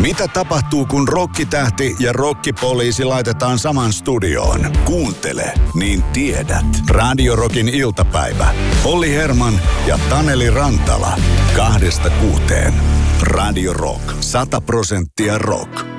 Mitä tapahtuu, kun rokkitähti ja rokkipoliisi laitetaan saman studioon? Kuuntele, niin tiedät. Radio Rockin iltapäivä. Olli Herman ja Taneli Rantala. 2–6. Radio Rock. 100% rock.